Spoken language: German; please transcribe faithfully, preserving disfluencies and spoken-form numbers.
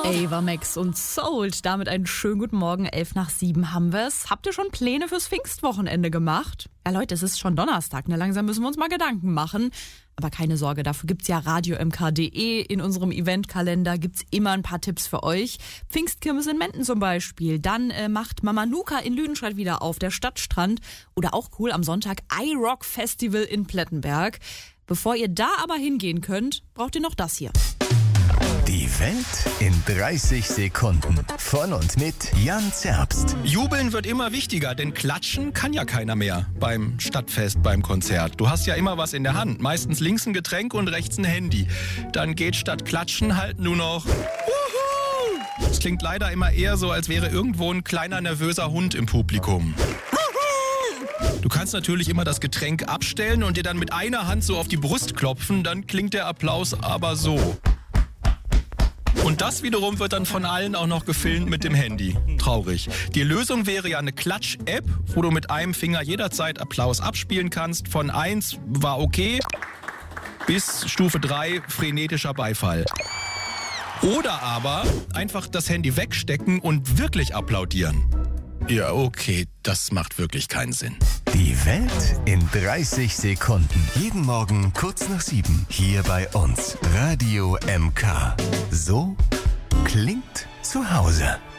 Ava Max und Sold. Damit einen schönen guten Morgen. Elf nach sieben haben wir es. Habt ihr schon Pläne fürs Pfingstwochenende gemacht? Ja Leute, es ist schon Donnerstag. Ne? Langsam müssen wir uns mal Gedanken machen. Aber keine Sorge, dafür gibt's ja radio m k punkt d e. In unserem Eventkalender gibt's immer ein paar Tipps für euch. Pfingstkirmes in Menden zum Beispiel. Dann äh, macht Mama Nuka in Lüdenscheid wieder auf, der Stadtstrand. Oder auch cool am Sonntag iRock Festival in Plettenberg. Bevor ihr da aber hingehen könnt, braucht ihr noch das hier. Die Welt in dreißig Sekunden. Von und mit Jan Zerbst. Jubeln wird immer wichtiger, denn klatschen kann ja keiner mehr beim Stadtfest, beim Konzert. Du hast ja immer was in der Hand, meistens links ein Getränk und rechts ein Handy. Dann geht statt klatschen halt nur noch Wuhu! Es klingt leider immer eher so, als wäre irgendwo ein kleiner nervöser Hund im Publikum. Du kannst natürlich immer das Getränk abstellen und dir dann mit einer Hand so auf die Brust klopfen, dann klingt der Applaus aber so. Und das wiederum wird dann von allen auch noch gefilmt mit dem Handy. Traurig. Die Lösung wäre ja eine Klatsch-App, wo du mit einem Finger jederzeit Applaus abspielen kannst. Von eins war okay bis Stufe drei frenetischer Beifall. Oder aber einfach das Handy wegstecken und wirklich applaudieren. Ja, okay, das macht wirklich keinen Sinn. Die Welt in dreißig Sekunden. Jeden Morgen kurz nach sieben. Hier bei uns. Radio M K. So klingt zu Hause.